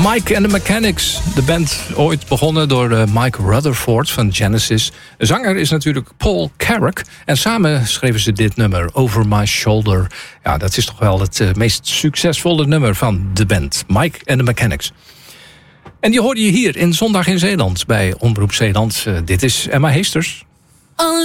Mike and the Mechanics. De band ooit begonnen door Mike Rutherford van Genesis. De zanger is natuurlijk Paul Carrack. En samen schreven ze dit nummer, Over My Shoulder. Ja, dat is toch wel het meest succesvolle nummer van de band. Mike and the Mechanics. En die hoorde je hier in Zondag in Zeeland bij Omroep Zeeland. Dit is Emma Heesters.